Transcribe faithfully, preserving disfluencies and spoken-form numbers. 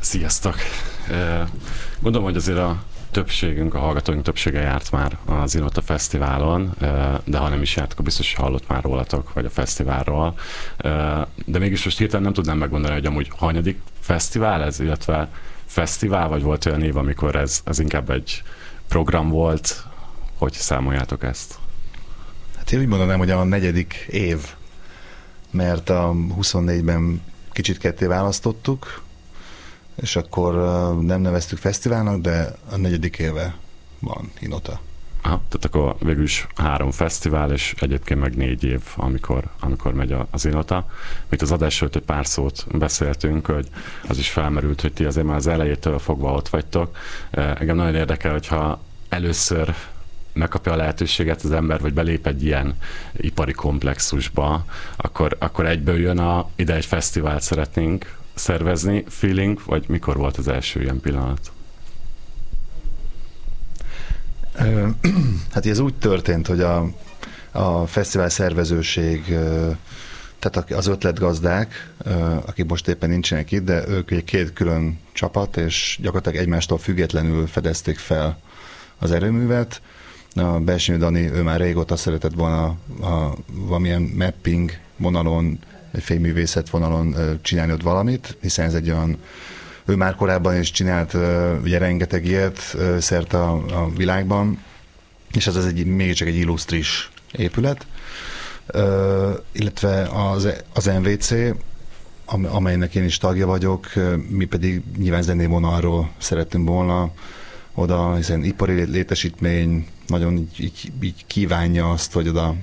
Sziasztok! Gondolom, hogy azért a többségünk, a hallgatóink többsége járt már az Inota Fesztiválon, de ha nem is járt, akkor biztos hallott már rólatok, vagy a fesztiválról. De mégis most hirtelen nem tudnám megmondani, hogy amúgy hanyadik fesztivál ez, illetve fesztivál, vagy volt olyan év, amikor ez, ez inkább egy program volt. Hogy számoljátok ezt? Hát én úgy mondanám, hogy a negyedik év, mert a huszonnégyben kicsit ketté választottuk, és akkor nem neveztük fesztiválnak, de a negyedik éve van Inota. Aha, tehát akkor végül is három fesztivál, és egyébként meg négy év, amikor, amikor megy az Inota. Mint az adás előtt egy pár szót beszéltünk, hogy az is felmerült, hogy ti azért már az elejétől fogva ott vagytok. Engem nagyon érdekel, hogyha először megkapja a lehetőséget az ember, vagy belép egy ilyen ipari komplexusba, akkor, akkor egyből jön a, ide egy fesztivált szeretnénk szervezni, feeling, vagy mikor volt az első ilyen pillanat? Hát ez úgy történt, hogy a, a fesztivál szervezőség, tehát az ötletgazdák, akik most éppen nincsenek itt, de ők egy két külön csapat, és gyakorlatilag egymástól függetlenül fedezték fel az erőművet. A Belsenyő Dani, ő már régóta szeretett volna a, valamilyen mapping vonalon, egy fényművészet vonalon csinálni ott valamit, hiszen ez egy olyan, ő már korábban is csinált ugye rengeteg ilyet szerte a, a világban, és az, az egy, mégiscsak egy illusztris épület, illetve az, az em vé cé, amelynek én is tagja vagyok, mi pedig nyilván zenélvonalról szerettünk volna oda, hiszen ipari létesítmény nagyon így, így, így kívánja azt, hogy oda